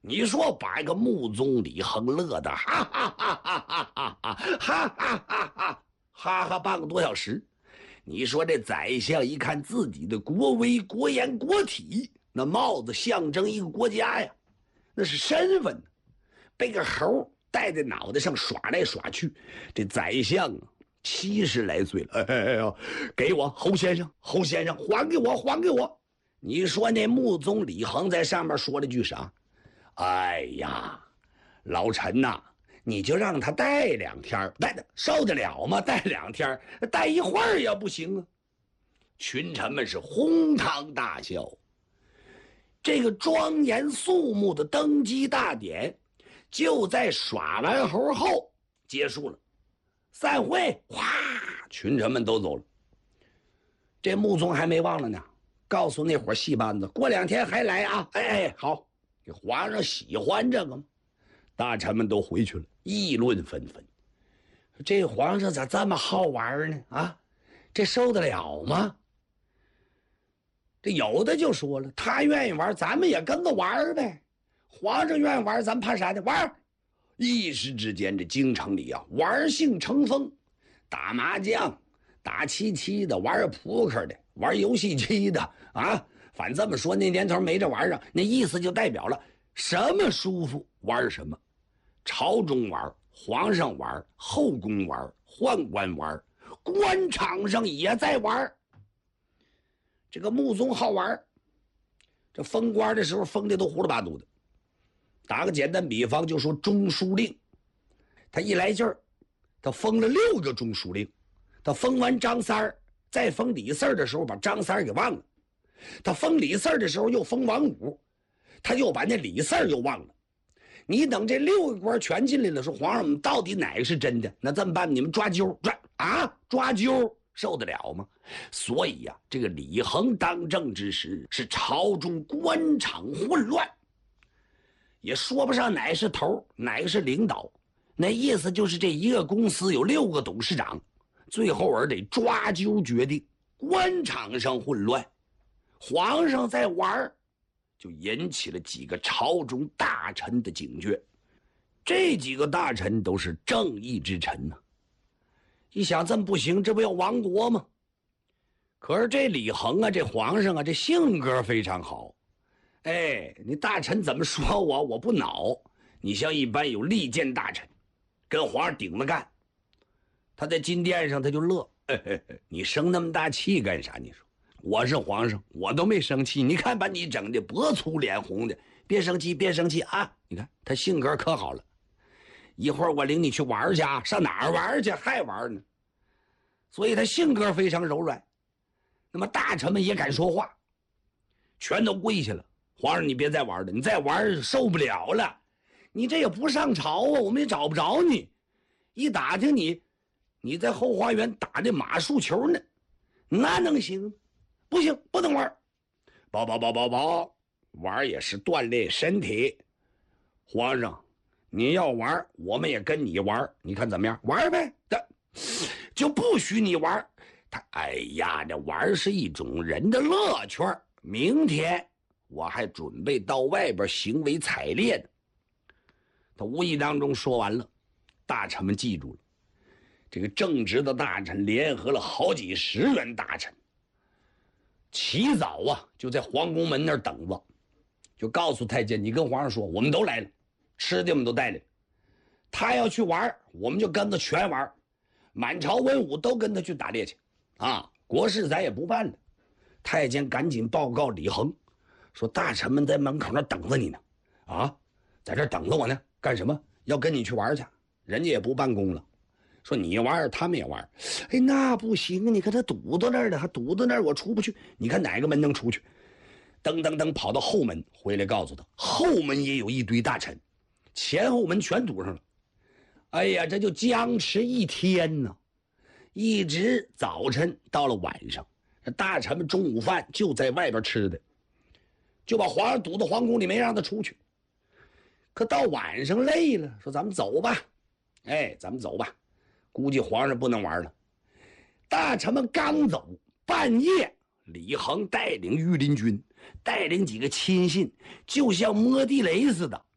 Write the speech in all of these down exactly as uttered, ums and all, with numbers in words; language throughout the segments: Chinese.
你说把一个穆宗李恒乐的哈哈哈哈哈哈哈哈哈哈哈哈哈半个多小时。你说这宰相一看自己的国威国严国体，那帽子象征一个国家呀，那是身份，被个猴戴在脑袋上耍来耍去。这宰相啊七十来岁了，哎哎呀，给我侯先生，侯先生，还给我，还给我！你说那穆宗李恒在上面说了句啥？哎呀，老陈呐、啊，你就让他带两天，带的受得了吗？带两天，带一会儿也不行啊！群臣们是哄堂大笑。这个庄严肃穆的登基大典，就在耍完猴后结束了。散会，哗，群臣们都走了。这穆宗还没忘了呢，告诉那伙戏班子，过两天还来啊！哎哎，好。这皇上喜欢这个吗？大臣们都回去了，议论纷纷。这皇上咋这么好玩呢？啊，这受得了吗？这有的就说了，他愿意玩，咱们也跟着玩呗。皇上愿意玩，咱怕啥呢？玩！一时之间，这京城里啊，玩性成风，打麻将、打七七的，玩扑克的，玩游戏机的啊。反这么说，那年头没这玩意儿，那意思就代表了什么舒服玩什么，朝中玩，皇上玩，后宫玩，宦官玩，官场上也在玩。这个穆宗好玩，这封官的时候封的都胡了八嘟的。打个简单比方，就说中书令，他一来劲儿，他封了六个中书令，他封完张三儿，再封李四儿的时候，把张三儿给忘了。他封李四儿的时候又封王五，他又把那李四儿又忘了。你等这六个官全进来了，说皇上，我们到底哪个是真的？那这么办？你们抓阄，抓啊，抓阄，受得了吗？所以呀、啊，这个李恒当政之时，是朝中官场混乱，也说不上哪是头，哪个是领导。那意思就是这一个公司有六个董事长，最后儿得抓阄决定，官场上混乱。皇上在玩，就引起了几个朝中大臣的警觉。这几个大臣都是正义之臣呐、啊。一想这么不行，这不要亡国吗？可是这李恒啊，这皇上啊，这性格非常好。哎，你大臣怎么说我，我不恼。你像一般有利剑大臣，跟皇上顶着干，他在金殿上他就乐。嘿嘿嘿，你生那么大气干啥？你说。我是皇上，我都没生气。你看把你整的脖粗脸红的，别生气，别生气啊！你看他性格可好了。一会儿我领你去玩去啊，上哪儿玩去？还玩呢。所以他性格非常柔软。那么大臣们也敢说话，全都跪下了。皇上，你别再玩了，你再玩受不了了。你这也不上朝啊，我们也找不着你。一打听你，你在后花园打的马术球呢，那能行？不行，不能玩。宝宝宝宝宝，玩也是锻炼身体。皇上，你要玩，我们也跟你玩，你看怎么样？玩呗。但就不许你玩。他哎呀，这玩是一种人的乐趣。明天我还准备到外边行为采猎呢。他无意当中说完了，大臣们记住了。这个正直的大臣联合了好几十员大臣。起早啊，就在皇宫门那儿等着，就告诉太监，你跟皇上说，我们都来了，吃的我们都带来了。他要去玩，我们就跟着全玩，满朝文武都跟他去打猎去，啊，国事咱也不办了。太监赶紧报告李恒，说大臣们在门口那等着你呢，啊，在这等着我呢，干什么？要跟你去玩去，人家也不办公了。说你玩，他们也玩，哎，那不行，你看他堵到那儿了，还堵到那儿，我出不去。你看哪个门能出去？噔噔噔跑到后门，回来告诉他，后门也有一堆大臣，前后门全堵上了。哎呀，这就僵持一天呢，一直早晨到了晚上，大臣们中午饭就在外边吃的，就把皇上堵到皇宫里，没让他出去。可到晚上累了，说咱们走吧，哎，咱们走吧。估计皇上不能玩了。大臣们刚走，半夜李恒带领御林军，带领几个亲信，就像摸地雷似的，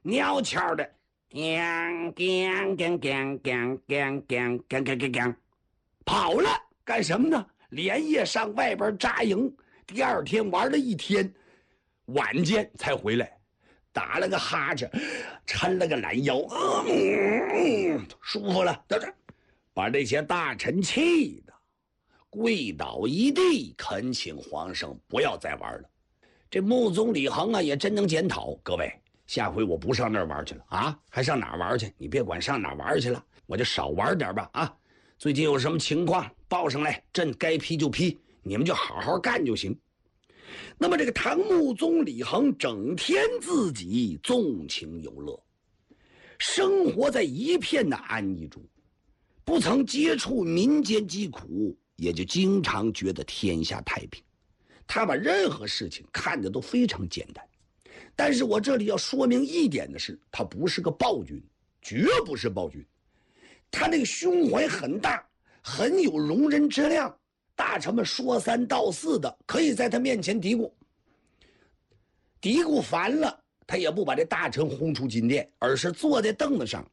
鸟悄的，gang gang gang gang gang gang gang gang gang gang， 跑了，干什么呢？连夜上外边扎营，第二天玩了一天，晚间才回来，打了个哈欠，抻了个懒腰，嗯，舒服了，到这，把这些大臣气的跪倒一地，恳请皇上不要再玩了。这穆宗李恒啊，也真能检讨，各位，下回我不上那儿玩去了啊，还上哪儿玩去？你别管上哪儿玩去了，我就少玩点吧啊！最近有什么情况报上来，朕该批就批，你们就好好干就行。那么这个唐穆宗李恒整天自己纵情游乐，生活在一片的安逸中，不曾接触民间疾苦，也就经常觉得天下太平。他把任何事情看得都非常简单。但是我这里要说明一点的是，他不是个暴君，绝不是暴君。他那个胸怀很大，很有容人之量，大臣们说三道四的，可以在他面前嘀咕，嘀咕烦了，他也不把这大臣轰出金殿，而是坐在凳子上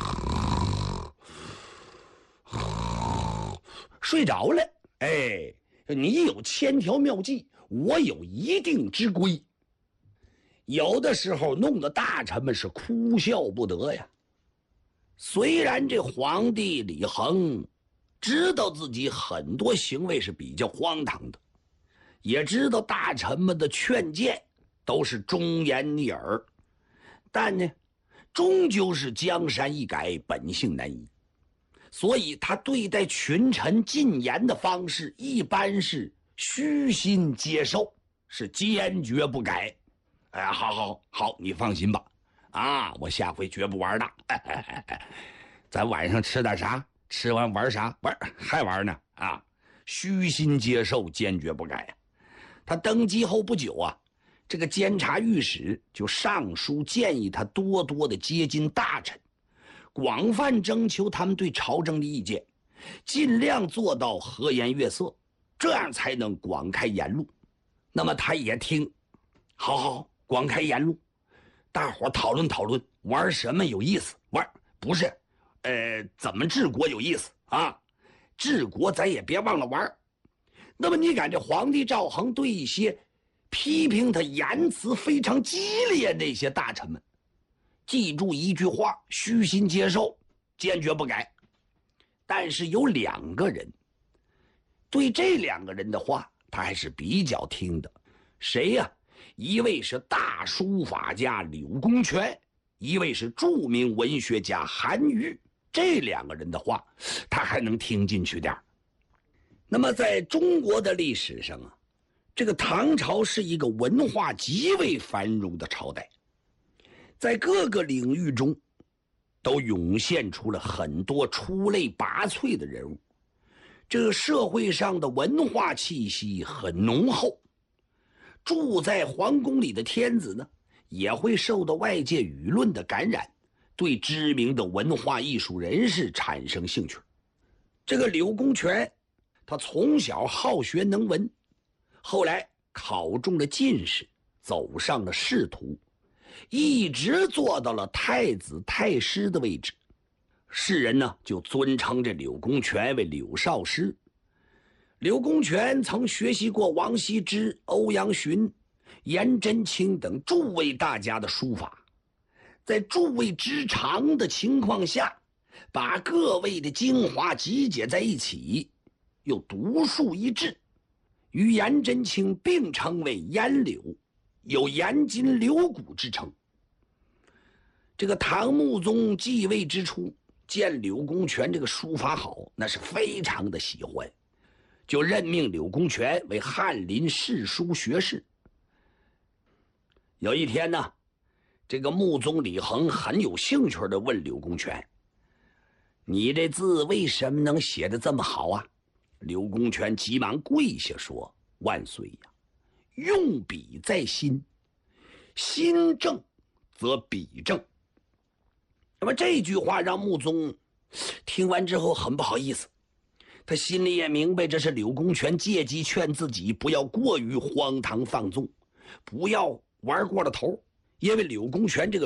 睡着了。哎，你有千条妙计，我有一定之规。有的时候弄得大臣们是哭笑不得呀。虽然这皇帝李恒知道自己很多行为是比较荒唐的，也知道大臣们的劝谏都是忠言逆耳，但呢，终究是江山易改，本性难移。所以他对待群臣进言的方式一般是虚心接受，是坚决不改。哎，好好好，你放心吧，啊，我下回绝不玩了。哎哎哎，咱晚上吃点啥？吃完玩啥？玩还玩呢？啊，虚心接受，坚决不改。他登基后不久啊，这个监察御史就上书建议他多多的接近大臣，广泛征求他们对朝政的意见，尽量做到和颜悦色，这样才能广开言路。那么他也听，好好广开言路，大伙讨论讨论，玩什么有意思？玩不是，呃，怎么治国有意思啊？治国咱也别忘了玩。那么你看这皇帝赵恒对一些批评他言辞非常激烈的那些大臣们，记住一句话，虚心接受，坚决不改。但是有两个人，对这两个人的话他还是比较听的。谁呀？一位是大书法家柳公权，一位是著名文学家韩愈。这两个人的话他还能听进去点。那么在中国的历史上啊，这个唐朝是一个文化极为繁荣的朝代，在各个领域中都涌现出了很多出类拔萃的人物，这个社会上的文化气息很浓厚。住在皇宫里的天子呢，也会受到外界舆论的感染，对知名的文化艺术人士产生兴趣。这个柳公权，他从小好学能文，后来考中了进士，走上了仕途，一直做到了太子太师的位置。世人呢就尊称这柳公权为柳少师。柳公权曾学习过王羲之、欧阳询、颜真卿等诸位大家的书法，在诸位之长的情况下，把各位的精华集结在一起，又独树一帜，与颜真卿并称为颜柳，有颜筋柳骨之称。这个唐穆宗继位之初，见柳公权这个书法好，那是非常的喜欢，就任命柳公权为翰林侍书学士。有一天呢，这个穆宗李恒很有兴趣地问柳公权：“你这字为什么能写得这么好啊？”柳公权急忙跪下说：“万岁呀！用笔在心，心正则笔正。”那么这句话让穆宗听完之后很不好意思，他心里也明白这是柳公权借机劝自己不要过于荒唐放纵，不要玩过了头，因为柳公权这个